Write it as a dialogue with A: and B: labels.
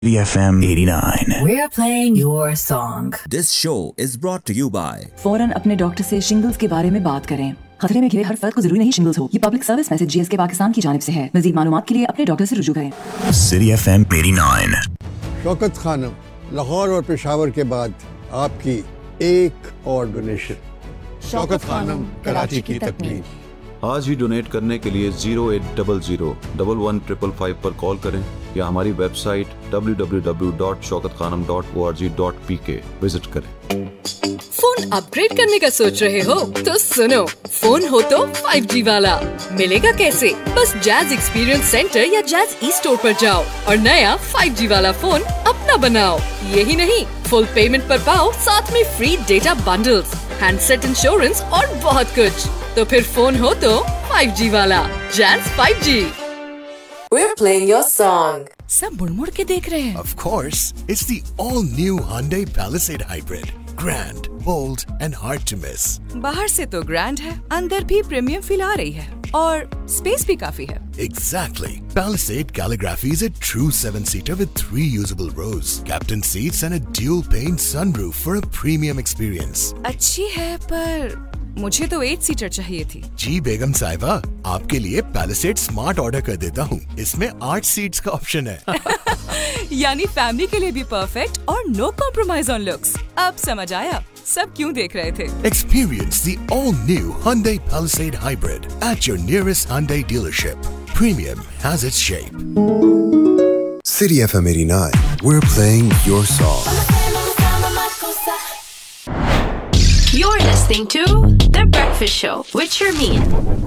A: FM 89.
B: We're playing your song.
C: This show is brought to you by
B: फौरन अपने doctor से shingles के बारे में बात करें। खतरे में घिरे हर फर्द को जरूरी नहीं शिंगल्स हो। ये public service message GSK Pakistan की जानिब से है। मज़ीद मालूमात के लिए अपने डॉक्टर से रुजू करें।
A: City FM 89.
D: शौकत खानम, लाहौर और पेशावर के बाद आपकी एक और डोनेशन। शौकत खानम, कराची की तकमील।
E: आज ही डोनेट करने के लिए 0800-11-555 पर कॉल करें या हमारी वेबसाइट www.shaukatkhanam.org.pk विजिट करें।
F: फोन अपग्रेड करने का सोच रहे हो तो सुनो, फोन हो तो 5G वाला। मिलेगा कैसे? बस जैज एक्सपीरियंस सेंटर या जैज ई स्टोर पर जाओ और नया 5G वाला फोन अपना बनाओ। यही नहीं, फुल पेमेंट पर पाओ साथ में free data bundles, handset insurance और बहुत कुछ। तो फिर फोन हो तो 5G वाला। Jazz 5G।
G: We're playing your song.
F: सब मुड़ के देख रहे हैं।
H: Of course, it's the all-new Hyundai Palisade Hybrid. Grand, bold and hard to miss.
F: बाहर से तो ग्रैंड है, अंदर भी प्रीमियम फील आ रही है और स्पेस भी काफी है।
H: Exactly. Palisade Calligraphy is a true 7-seater with 3 usable rows, captain seats and a dual-pane sunroof for a premium experience.
F: अच्छी है पर मुझे तो 8 सीटर चाहिए थी।
H: जी बेगम साहिबा, आपके लिए Palisade Smart ऑर्डर कर देता हूँ। इसमें 8 सीट्स का ऑप्शन है।
F: यानी फैमिली के लिए भी परफेक्ट और नो कॉम्प्रोमाइज ऑन लुक्स। अब समझ आया सब क्यों देख रहे थे।
H: Experience the all-new Hyundai Palisade Hybrid at your nearest Hyundai dealership. Premium has its shape.
I: City FM 89. We're playing your song.
J: You're listening to The Breakfast Show with Sharmeen.